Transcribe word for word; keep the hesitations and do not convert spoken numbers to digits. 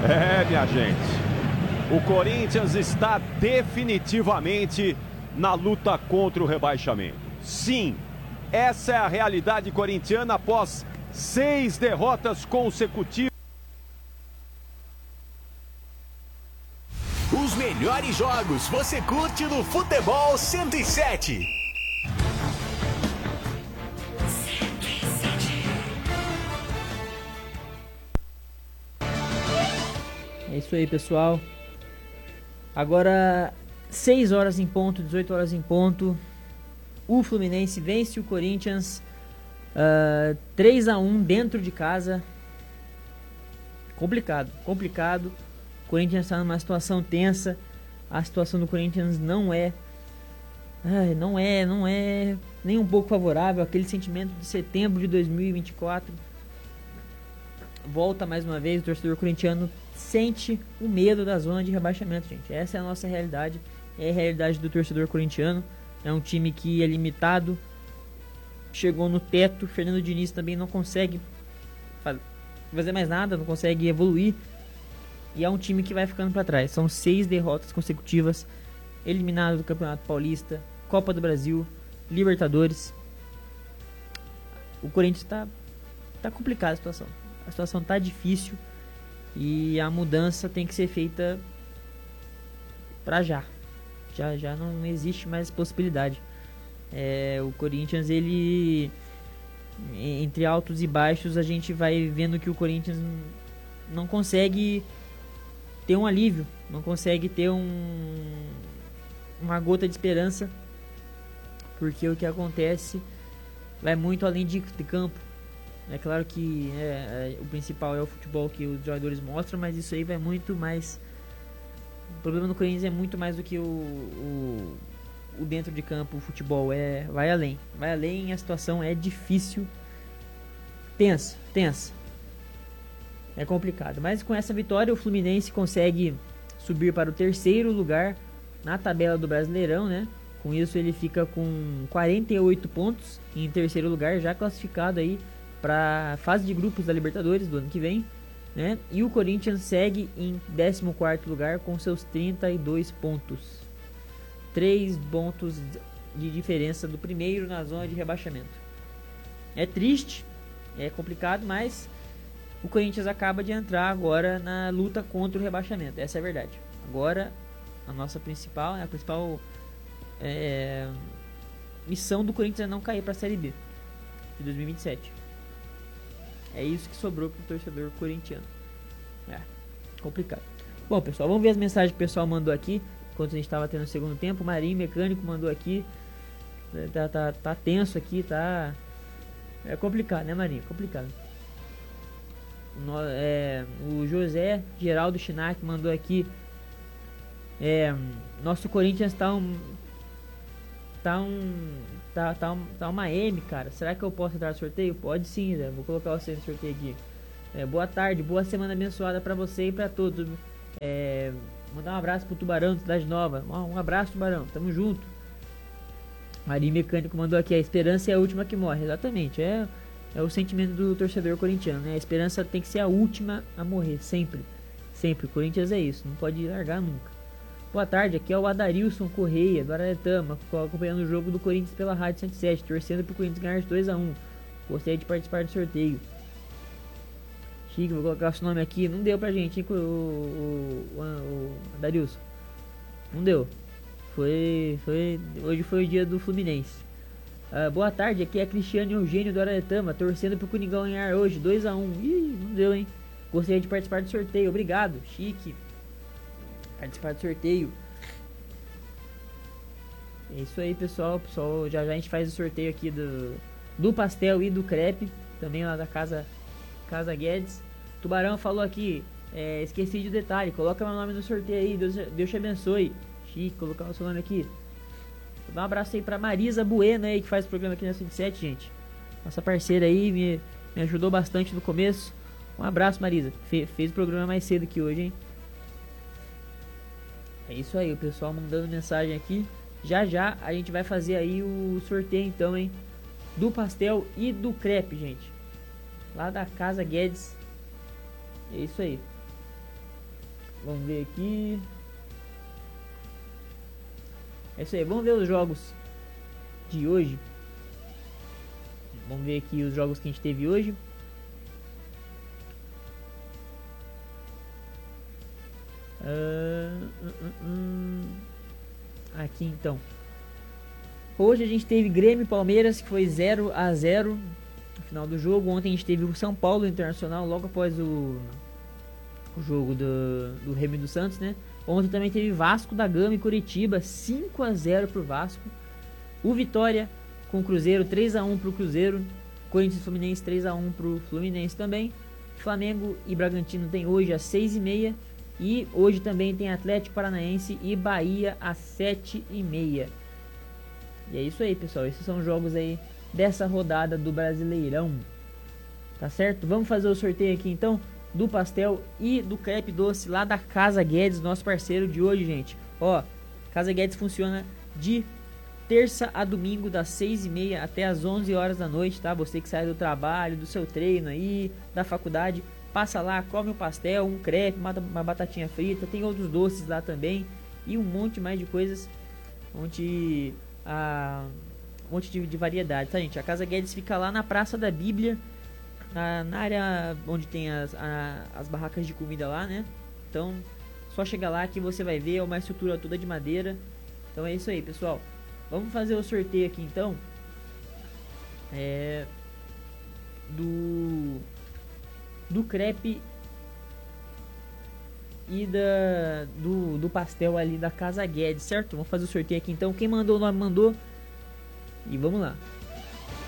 É, minha gente, o Corinthians está definitivamente na luta contra o rebaixamento. Sim, essa é a realidade corintiana após seis derrotas consecutivas. Os melhores jogos você curte no Futebol cento e sete. É isso aí, pessoal. Agora, seis horas em ponto, dezoito horas em ponto. O Fluminense vence o Corinthians uh, três a um dentro de casa. Complicado, complicado. O Corinthians está numa situação tensa. A situação do Corinthians não é, ai, não é, não é nem um pouco favorável. Aquele sentimento de setembro de dois mil e vinte e quatro volta mais uma vez. O torcedor corintiano sente o medo da zona de rebaixamento, gente. Essa é a nossa realidade, é a realidade do torcedor corintiano. É um time que é limitado, chegou no teto. Fernando Diniz também não consegue fazer mais nada, não consegue evoluir. E é um time que vai ficando para trás. São seis derrotas consecutivas, eliminado do Campeonato Paulista, Copa do Brasil, Libertadores. O Corinthians está tá complicada a situação. A situação tá difícil e a mudança tem que ser feita para já. Já já não existe mais possibilidade. É, o Corinthians, ele, entre altos e baixos, a gente vai vendo que o Corinthians não consegue ter um alívio, não consegue ter um, uma gota de esperança, porque o que acontece vai muito além de, de campo. É claro que é, é, o principal é o futebol que os jogadores mostram, mas isso aí vai muito mais. O problema do Corinthians é muito mais do que o, o, o dentro de campo, o futebol. É, vai além, vai além, a situação é difícil, tensa, tensa. É complicado, mas com essa vitória o Fluminense consegue subir para o terceiro lugar na tabela do Brasileirão, né? Com isso ele fica com quarenta e oito pontos em terceiro lugar, já classificado aí para a fase de grupos da Libertadores do ano que vem, né? E o Corinthians segue em décimo quarto lugar com seus trinta e dois pontos. três pontos de diferença do primeiro na zona de rebaixamento. É triste, é complicado, mas o Corinthians acaba de entrar agora na luta contra o rebaixamento. Essa é a verdade. Agora, a nossa principal, a principal é, missão do Corinthians é não cair para a Série B de dois mil e vinte e sete. É isso que sobrou pro torcedor corintiano. É, complicado. Bom, pessoal, vamos ver as mensagens que o pessoal mandou aqui enquanto a gente estava tendo o segundo tempo. O Marinho Mecânico mandou aqui. Tá, tá, tá tenso aqui, tá... É complicado, né, Marinho? Complicado. No, é, o José Geraldo Chinac mandou aqui. É, nosso Corinthians tá um... Tá um... Tá, tá, um, tá uma M, cara. Será que eu posso entrar no sorteio? Pode sim, né? Vou colocar você no sorteio aqui. É, boa tarde, boa semana abençoada pra você e pra todos. É, mandar um abraço pro Tubarão, Cidade Nova. Um abraço, Tubarão, tamo junto. Marinho Mecânico mandou aqui: a esperança é a última que morre. Exatamente, é, é o sentimento do torcedor corintiano, né? A esperança tem que ser a última a morrer, sempre. Sempre, o Corinthians é isso, não pode largar nunca. Boa tarde, aqui é o Adarilson Correia, do Araretama, acompanhando o jogo do Corinthians pela Rádio cento e sete, torcendo pro Corinthians ganhar de dois a um. Gostaria de participar do sorteio. Chico, vou colocar o seu nome aqui. Não deu pra gente, hein, o, o, o, o Adarilson. Não deu. Foi, foi, hoje foi o dia do Fluminense. Uh, boa tarde, aqui é Cristiano Eugênio do Araretama, torcendo pro Coringão ganhar hoje, dois a um. Ih, não deu, hein. Gostaria de participar do sorteio, obrigado, Chique. Participar do sorteio. É isso aí, pessoal. pessoal já já a gente faz o sorteio aqui do, do pastel e do crepe. Também lá da Casa, casa Guedes. Tubarão falou aqui. É, esqueci de detalhe. Coloca meu nome no sorteio aí. Deus, Deus te abençoe. Chique, colocar o seu nome aqui. Vou dar um abraço aí pra Marisa Bueno aí, que faz o programa aqui na cento e sete, gente. Nossa parceira aí. Me, me ajudou bastante no começo. Um abraço, Marisa. Fe, fez o programa mais cedo que hoje, hein. É isso aí, o pessoal mandando mensagem aqui. Já já a gente vai fazer aí o sorteio então, hein, do pastel e do crepe, gente, lá da Casa Guedes. É isso aí. Vamos ver aqui. É isso aí, vamos ver os jogos de hoje. Vamos ver aqui os jogos que a gente teve hoje. Uh, uh, uh, uh. Aqui então. Hoje a gente teve Grêmio e Palmeiras, que foi zero a zero no final do jogo. Ontem a gente teve o São Paulo Internacional, logo após o, o jogo do, do Remy dos Santos, né? Ontem também teve Vasco da Gama e Curitiba, cinco a zero pro Vasco. O Vitória com o Cruzeiro, três a um pro Cruzeiro. Corinthians e Fluminense, três a um pro Fluminense também. Flamengo e Bragantino tem hoje às seis e meia. E hoje também tem Atlético Paranaense e Bahia às sete e meia. E é isso aí, pessoal. Esses são os jogos aí dessa rodada do Brasileirão. Tá certo? Vamos fazer o sorteio aqui então do pastel e do crepe doce lá da Casa Guedes, nosso parceiro de hoje, gente. Ó, Casa Guedes funciona de terça a domingo, das seis e meia até as onze horas da noite, tá? Você que sai do trabalho, do seu treino aí, da faculdade, passa lá, come um pastel, um crepe, uma, uma batatinha frita, tem outros doces lá também e um monte mais de coisas, um monte, a, um monte de, de variedade, tá, gente? A Casa Guedes fica lá na Praça da Bíblia, na, na área onde tem as, a, as barracas de comida lá, né? Então, só chegar lá que você vai ver, é uma estrutura toda de madeira. Então é isso aí, pessoal. Vamos fazer o sorteio aqui então. É, do do crepe e da do, do pastel ali da Casa Guedes, certo? Vamos fazer o sorteio aqui então. Quem mandou o nome mandou. E vamos lá.